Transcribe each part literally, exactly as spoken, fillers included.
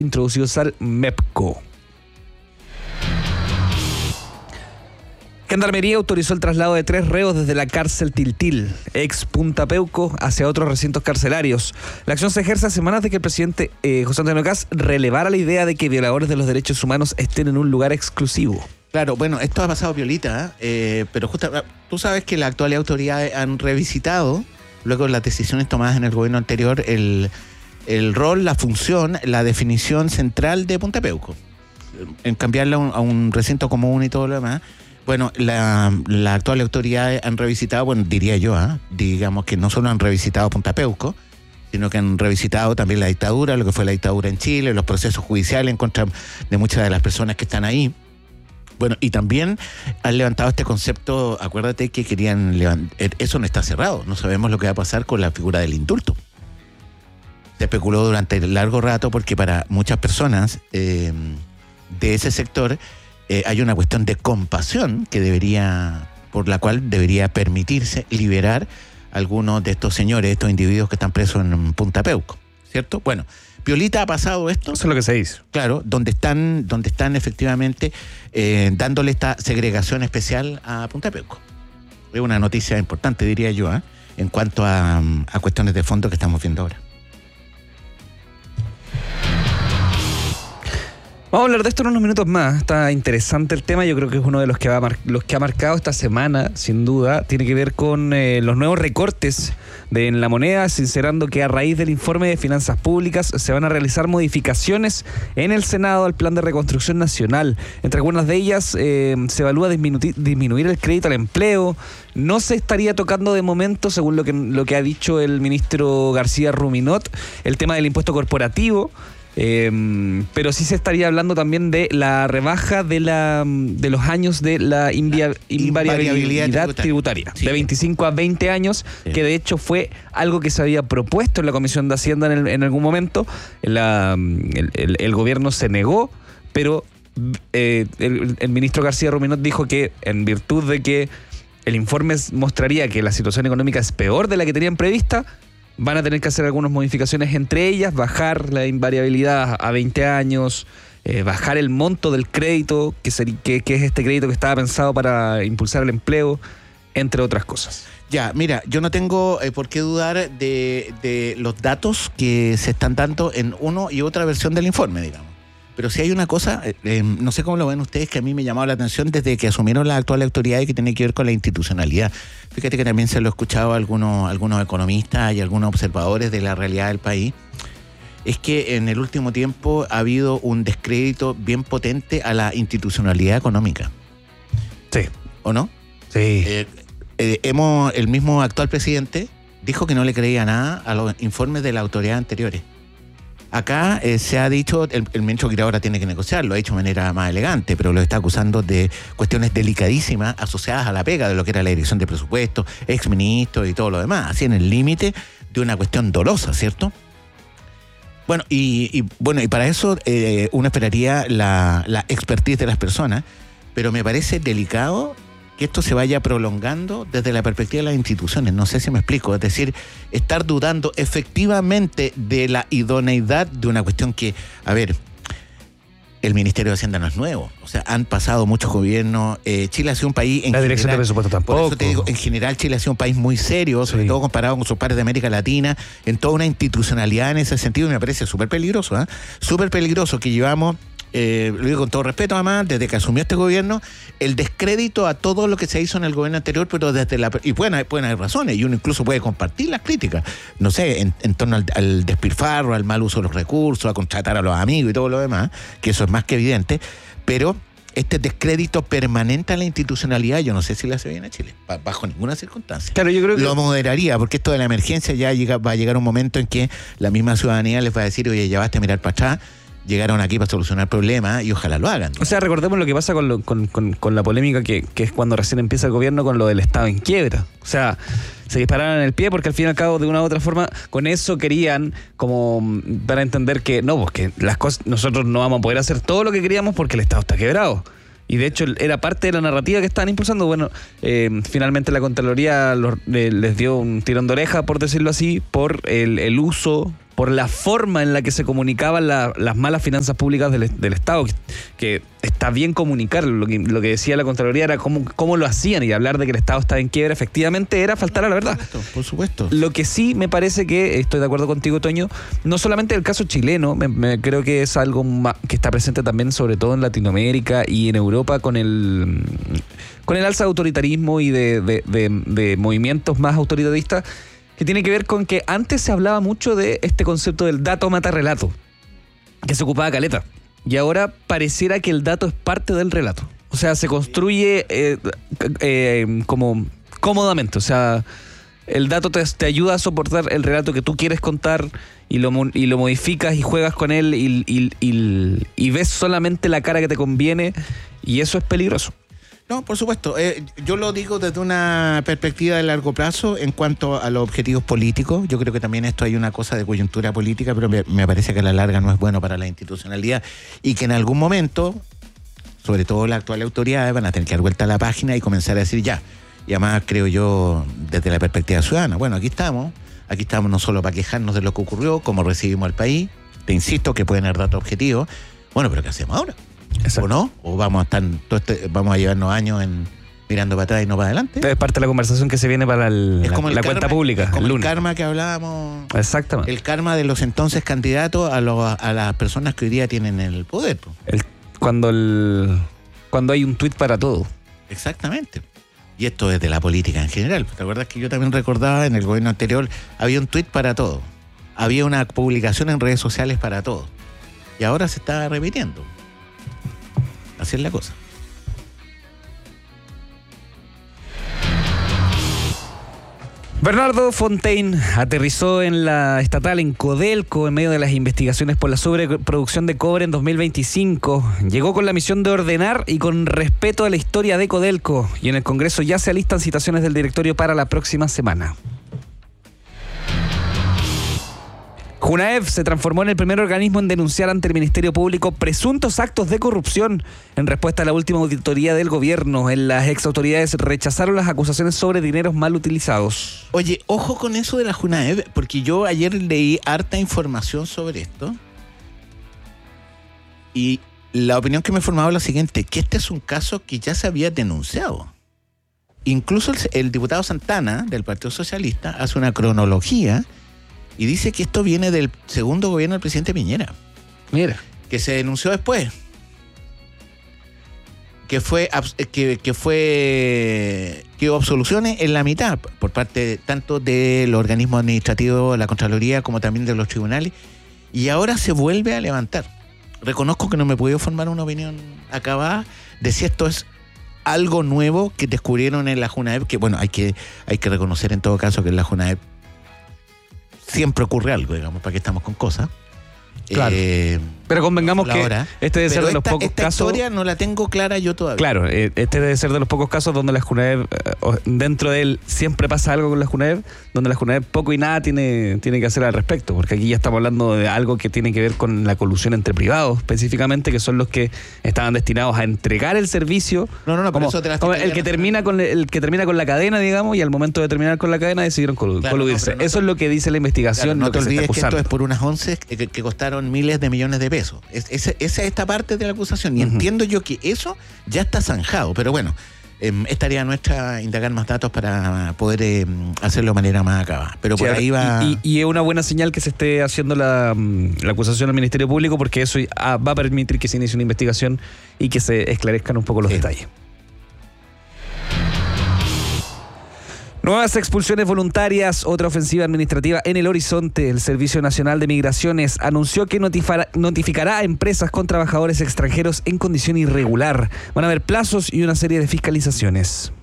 introducidos al MEPCO. Gendarmería autorizó el traslado de tres reos desde la cárcel Tiltil, ex Punta Peuco, hacia otros recintos carcelarios. La acción se ejerce a semanas de que el presidente eh, José Antonio Kast relevara la idea de que violadores de los derechos humanos estén en un lugar exclusivo. Claro, bueno, esto ha pasado piolita, eh, pero justo tú sabes que las actuales autoridades han revisitado, luego de las decisiones tomadas en el gobierno anterior, el, el rol, la función, la definición central de Punta Peuco. En cambiarla a un, a un recinto común y todo lo demás. Bueno, la, la actual autoridades han revisitado, bueno, diría yo, ¿eh? digamos que no solo han revisitado Punta Peuco, sino que han revisitado también la dictadura, lo que fue la dictadura en Chile, los procesos judiciales en contra de muchas de las personas que están ahí. Bueno, y también han levantado este concepto, acuérdate que querían levantar, eso no está cerrado, no sabemos lo que va a pasar con la figura del indulto. Se especuló durante largo rato porque para muchas personas eh, de ese sector Eh, hay una cuestión de compasión que debería, por la cual debería permitirse liberar a algunos de estos señores, estos individuos que están presos en Punta Peuco, ¿cierto? Bueno, Piolita ha pasado esto. Eso es lo que se dice. Claro, donde están, donde están efectivamente eh, dándole esta segregación especial a Punta Peuco. Es una noticia importante, diría yo, ¿eh? en cuanto a, a cuestiones de fondo que estamos viendo ahora. Vamos a hablar de esto en unos minutos más. Está interesante el tema. Yo creo que es uno de los que, va a mar- los que ha marcado esta semana, sin duda. Tiene que ver con eh, los nuevos recortes de, en la moneda, sincerando que a raíz del informe de finanzas públicas se van a realizar modificaciones en el Senado al Plan de Reconstrucción Nacional. Entre algunas de ellas eh, se evalúa disminu- disminuir el crédito al empleo. No se estaría tocando de momento, según lo que, lo que ha dicho el ministro García Ruminot, el tema del impuesto corporativo. Eh, pero sí se estaría hablando también de la rebaja de la de los años de la invia, invariabilidad, invariabilidad tributaria, tributaria sí. de veinticinco a veinte años, sí. que de hecho fue algo que se había propuesto en la Comisión de Hacienda en, el, en algún momento. La, el, el, el gobierno se negó, pero eh, el, el ministro García Ruminot dijo que en virtud de que el informe mostraría que la situación económica es peor de la que tenían prevista, van a tener que hacer algunas modificaciones, entre ellas bajar la invariabilidad a veinte años, eh, bajar el monto del crédito, que, ser, que, que es este crédito que estaba pensado para impulsar el empleo, entre otras cosas. Ya, mira, yo no tengo eh, por qué dudar de, de los datos que se están dando en uno y otra versión del informe, digamos. Pero si hay una cosa, eh, eh, no sé cómo lo ven ustedes, que a mí me ha llamado la atención desde que asumieron las actuales autoridades, que tiene que ver con la institucionalidad. Fíjate que también se lo he escuchado a algunos, algunos economistas y algunos observadores de la realidad del país. Es que en el último tiempo ha habido un descrédito bien potente a la institucionalidad económica. Sí. ¿O no? Sí. Eh, eh, hemos, el mismo actual presidente dijo que no le creía nada a los informes de las autoridades anteriores. Acá eh, se ha dicho, el, el ministro que ahora tiene que negociar, lo ha hecho de manera más elegante, pero lo está acusando de cuestiones delicadísimas asociadas a la pega de lo que era la dirección de presupuestos, exministros y todo lo demás, así en el límite de una cuestión dolosa, ¿cierto? Bueno, y, y bueno, y para eso eh, uno esperaría la, la expertise de las personas, pero me parece delicado que esto se vaya prolongando desde la perspectiva de las instituciones. No sé si me explico. Es decir, estar dudando efectivamente de la idoneidad de una cuestión que, a ver, el Ministerio de Hacienda no es nuevo. O sea, han pasado muchos gobiernos. Eh, Chile ha sido un país... En la dirección general, de presupuesto tampoco. Por eso te digo, en general Chile ha sido un país muy serio, sobre sí. todo comparado con sus pares de América Latina, en toda una institucionalidad en ese sentido, y me parece súper peligroso, ¿eh? Súper peligroso que llevamos... Eh, lo digo con todo respeto, además, desde que asumió este gobierno, el descrédito a todo lo que se hizo en el gobierno anterior, pero desde la... Y pueden, pueden haber razones, y uno incluso puede compartir las críticas, no sé, en, en torno al, al despilfarro, al mal uso de los recursos, a contratar a los amigos y todo lo demás, que eso es más que evidente, pero este descrédito permanente a la institucionalidad, yo no sé si le hace bien a Chile, bajo ninguna circunstancia. Claro, yo creo que... Lo moderaría, porque esto de la emergencia ya llega, va a llegar un momento en que la misma ciudadanía les va a decir, oye, ya basta a mirar para atrás, llegaron aquí para solucionar problemas y ojalá lo hagan, ¿no? O sea, recordemos lo que pasa con, lo, con, con, con la polémica que, que es cuando recién empieza el gobierno con lo del Estado en quiebra. O sea, se dispararon en el pie porque al fin y al cabo, de una u otra forma, con eso querían como dar a entender que no, pues que las cosas, nosotros no vamos a poder hacer todo lo que queríamos porque el Estado está quebrado. Y de hecho era parte de la narrativa que estaban impulsando. Bueno, eh, finalmente la Contraloría los, eh, les dio un tirón de oreja, por decirlo así, por el, el uso por la forma en la que se comunicaban la, las malas finanzas públicas del, del Estado, que, que está bien comunicar, lo que, lo que decía la Contraloría era cómo, cómo lo hacían, y hablar de que el Estado estaba en quiebra efectivamente era faltar a la verdad. Por supuesto, por supuesto. Lo que sí me parece que, estoy de acuerdo contigo, Toño, no solamente el caso chileno, me, me creo que es algo ma- que está presente también sobre todo en Latinoamérica y en Europa con el con el alza de autoritarismo y de, de, de, de movimientos más autoritaristas, que tiene que ver con que antes se hablaba mucho de este concepto del dato mata relato, que se ocupaba caleta, y ahora pareciera que el dato es parte del relato. O sea, se construye eh, eh, como cómodamente, o sea, el dato te, te ayuda a soportar el relato que tú quieres contar y lo, y lo modificas y juegas con él y, y, y, y ves solamente la cara que te conviene, y eso es peligroso. No, por supuesto. Eh, yo lo digo desde una perspectiva de largo plazo en cuanto a los objetivos políticos. Yo creo que también esto hay una cosa de coyuntura política, pero me, me parece que a la larga no es bueno para la institucionalidad y que en algún momento, sobre todo las actuales autoridades, van a tener que dar vuelta a la página y comenzar a decir ya. Y además creo yo desde la perspectiva ciudadana, bueno, aquí estamos, aquí estamos no solo para quejarnos de lo que ocurrió, cómo recibimos al país, te insisto que pueden dar datos objetivos, bueno, pero ¿qué hacemos ahora? Exacto. ¿O no? ¿O vamos a estar todo este, vamos a llevarnos años en mirando para atrás y no para adelante? Es parte de la conversación que se viene para el, es como la, el la karma, cuenta pública, es como el el lunes. karma que hablábamos. Exactamente. El karma de los entonces candidatos a, los, a las personas que hoy día tienen el poder. El, cuando, el, cuando hay un tuit para todo. Exactamente. Y esto es de la política en general. ¿Te acuerdas que yo también recordaba en el gobierno anterior había un tuit para todo? Había una publicación en redes sociales para todo. Y ahora se está repitiendo. Así es la cosa. Bernardo Fontaine aterrizó en la estatal en Codelco en medio de las investigaciones por la sobreproducción de cobre en dos mil veinticinco. Llegó con la misión de ordenar y con respeto a la historia de Codelco, y en el Congreso ya se alistan citaciones del directorio para la próxima semana. Junaev se transformó en el primer organismo en denunciar ante el Ministerio Público presuntos actos de corrupción en respuesta a la última auditoría del gobierno. En las exautoridades rechazaron las acusaciones sobre dineros mal utilizados. Oye, ojo con eso de la Junaev, porque yo ayer leí harta información sobre esto y la opinión que me he formado es la siguiente, que este es un caso que ya se había denunciado. Incluso el, el diputado Santana del Partido Socialista hace una cronología y dice que esto viene del segundo gobierno del presidente Piñera. Mira. Que se denunció después. Que fue que, que fue que hubo absoluciones en la mitad por parte tanto del organismo administrativo, la Contraloría, como también de los tribunales. Y ahora se vuelve a levantar. Reconozco que no me he podido formar una opinión acabada de si esto es algo nuevo que descubrieron en la Junaev, que bueno, hay que, hay que reconocer en todo caso que en la Junaev siempre ocurre algo, digamos, para que estamos con cosas. Claro. Eh, Pero convengamos que hora, este debe ser de esta, los pocos esta casos. Esta historia no la tengo clara yo todavía. Claro, eh, este debe ser de los pocos casos donde la Junaev, eh, dentro de él siempre pasa algo con la Junaev, donde la Junaev poco y nada tiene, tiene que hacer al respecto, porque aquí ya estamos hablando de algo que tiene que ver con la colusión entre privados, específicamente, que son los que estaban destinados a entregar el servicio. No, no, no, como, por eso te la como estoy el que termina con el que termina con la cadena, digamos, y al momento de terminar con la cadena decidieron col- Claro, coludirse. no, no Eso te- es lo que dice la investigación, Claro, no lo te que se está olvides que acusando. esto es por unas once que, que costaron miles de millones de pesos. Es, esa, esa es esta parte de la acusación. Y Uh-huh. entiendo yo que eso ya está zanjado. Pero bueno, eh, es tarea nuestra indagar más datos para poder eh, hacerlo de manera más acabada. Pero por Sí, ahí va... Y, y, y es una buena señal que se esté haciendo la, mm, la acusación al Ministerio Público, porque eso ah, va a permitir que se inicie una investigación y que se esclarezcan un poco los Sí. detalles. Nuevas expulsiones voluntarias, otra ofensiva administrativa en el horizonte. El Servicio Nacional de Migraciones anunció que notificará, notificará a empresas con trabajadores extranjeros en condición irregular. Van a haber plazos y una serie de fiscalizaciones.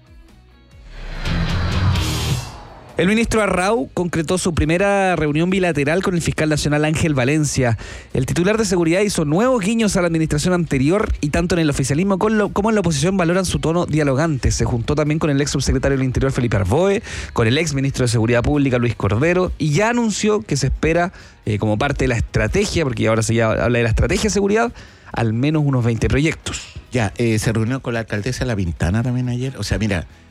El ministro Arrau concretó su primera reunión bilateral con el fiscal nacional Ángel Valencia. El titular de seguridad hizo nuevos guiños a la administración anterior y tanto en el oficialismo como en la oposición valoran su tono dialogante. Se juntó también con el ex subsecretario del Interior Felipe Arboe, con el ex ministro de Seguridad Pública Luis Cordero, y ya anunció que se espera eh, como parte de la estrategia, porque ahora se ya habla de la estrategia de seguridad, al menos unos veinte proyectos. Ya, eh, se reunió con la alcaldesa de La Pintana también ayer. O sea, mira,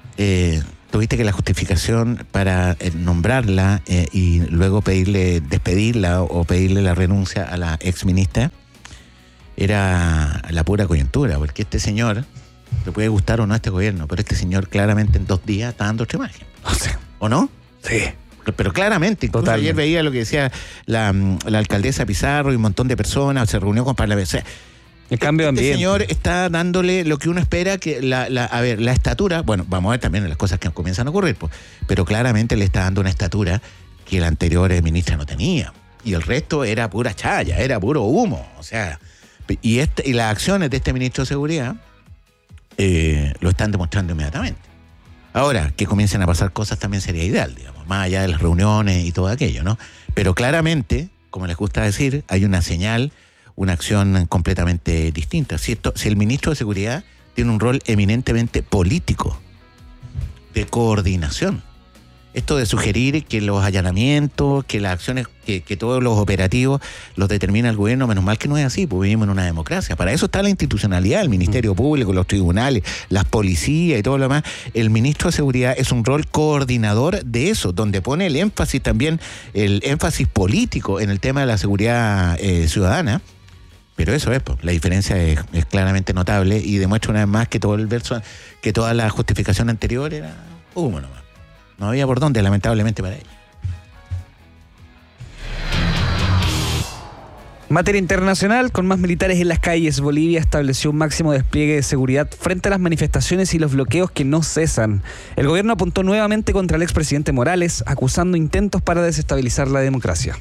eh, tuviste que la justificación para eh, nombrarla eh, y luego pedirle, despedirla o pedirle la renuncia a la exministra era la pura coyuntura, porque este señor, te puede gustar o no este gobierno, pero este señor claramente en dos días está dando otra imagen. ¿O no? Sí. Pero claramente, incluso Totalmente. Ayer veía lo que decía la, la alcaldesa Pizarro y un montón de personas, se reunió con parlamentarios. El cambio de ambiente. Este señor está dándole lo que uno espera que la, la, a ver, la estatura, bueno, vamos a ver también las cosas que comienzan a ocurrir, pues, pero claramente le está dando una estatura que la anterior ministra no tenía. Y el resto era pura chaya, era puro humo. O sea, y, este, y las acciones de este ministro de Seguridad eh, lo están demostrando inmediatamente. Ahora, que comiencen a pasar cosas también sería ideal, digamos, más allá de las reuniones y todo aquello, ¿no? Pero claramente, como les gusta decir, hay una señal, una acción completamente distinta. Si, esto, si el ministro de Seguridad tiene un rol eminentemente político, de coordinación. Esto de sugerir que los allanamientos, que las acciones, que, que todos los operativos los determina el gobierno, menos mal que no es así, pues vivimos en una democracia. Para eso está la institucionalidad, el Ministerio Público, los tribunales, las policías y todo lo demás. El ministro de Seguridad es un rol coordinador de eso, donde pone el énfasis también, el énfasis político en el tema de la seguridad eh, ciudadana. Pero eso es, pues, la diferencia es, es claramente notable y demuestra una vez más que todo el verso, que toda la justificación anterior era humo nomás. No había por dónde, lamentablemente para ella. Materia internacional, con más militares en las calles, Bolivia estableció un máximo despliegue de seguridad frente a las manifestaciones y los bloqueos que no cesan. El gobierno apuntó nuevamente contra el expresidente Morales, acusando intentos para desestabilizar la democracia.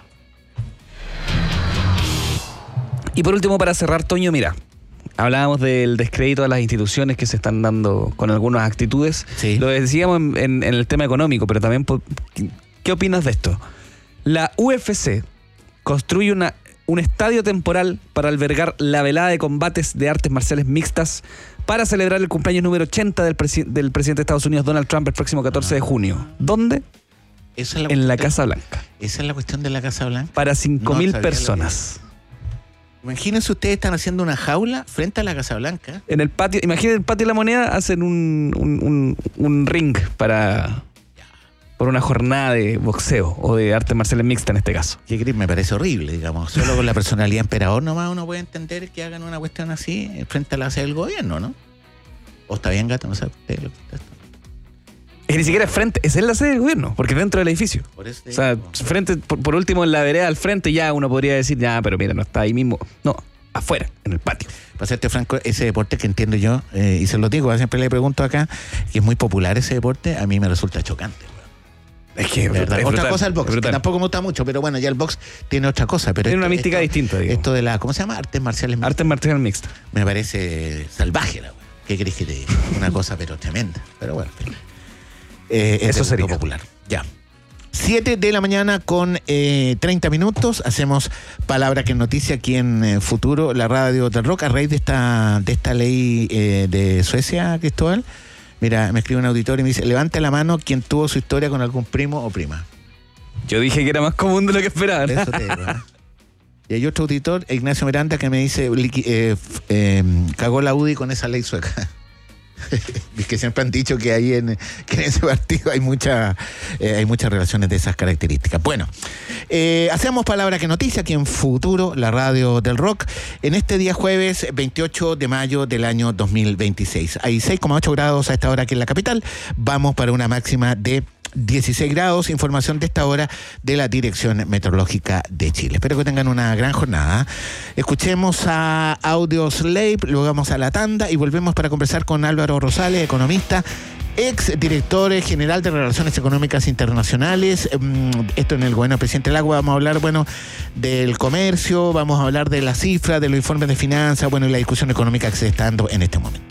Y por último, para cerrar, Toño, mira, hablábamos del descrédito de las instituciones que se están dando con algunas actitudes. Sí. Lo decíamos en, en, en el tema económico, pero también, ¿qué opinas de esto? La U F C construye una, un estadio temporal para albergar la velada de combates de artes marciales mixtas para celebrar el cumpleaños número ochenta del, presi- del presidente de Estados Unidos, Donald Trump, el próximo catorce de junio. ¿Dónde? Esa es la en la de, Casa Blanca. Esa es la cuestión de la Casa Blanca. Para cinco mil no personas. Imagínense, ustedes están haciendo una jaula frente a la Casa Blanca. En el patio, imagínense, el patio de la Moneda hacen un, un, un, un ring para por una jornada de boxeo o de artes marciales mixtas en este caso. Que me parece horrible, digamos. Solo con la personalidad emperador nomás uno puede entender que hagan una cuestión así frente a la sede del gobierno, ¿no? O está bien, gato, no sé usted lo que está. Es que ni siquiera es frente, es en la sede del gobierno, porque es dentro del edificio. Por eso o sea, digo, frente, por, por último, en la vereda al frente ya uno podría decir, ya, pero mira, no está ahí mismo. No, afuera, en el patio. Para serte franco, ese deporte que entiendo yo, eh, y se lo digo, siempre le pregunto acá, que es muy popular ese deporte, a mí me resulta chocante. Es que es brutal, es otra brutal, cosa el box, que tampoco me gusta mucho, pero bueno, ya el box tiene otra cosa. Pero tiene esto, una mística esto, distinta, digo. Esto de la, ¿cómo se llama? Artes marciales mixtas. Artes marciales mixtas. Me parece salvaje la wea. ¿Qué querés que te diga? Una cosa pero tremenda. Pero bueno, pero, eh, es eso sería popular. Ya. siete de la mañana con eh, treinta minutos. Hacemos Palabra que es Noticia aquí en eh, Futuro, la radio del rock, a raíz de esta, de esta ley eh, de Suecia, Cristóbal. Mira, me escribe un auditor y me dice, levante la mano quien tuvo su historia con algún primo o prima. Yo dije que era más común de lo que esperaban. Eso te digo, ¿eh? Y hay otro auditor, Ignacio Miranda, que me dice, eh, eh, cagó la U D I con esa ley sueca. Es que siempre han dicho que ahí en, que en ese partido hay, mucha, eh, hay muchas relaciones de esas características. Bueno, eh, hacemos Palabra que Noticia aquí en Futuro, la radio del rock, en este día jueves veintiocho de mayo del año dos mil veintiséis. Hay seis coma ocho grados a esta hora aquí en la capital. Vamos para una máxima de dieciséis grados, información de esta hora de la Dirección Meteorológica de Chile. Espero que tengan una gran jornada. Escuchemos a Audio Slave, luego vamos a la tanda y volvemos para conversar con Álvaro Rosales, economista, ex director general de Relaciones Económicas Internacionales. Esto en el gobierno del presidente Lagos. Vamos a hablar, bueno, del comercio, vamos a hablar de las cifras, de los informes de finanzas, bueno, y la discusión económica que se está dando en este momento.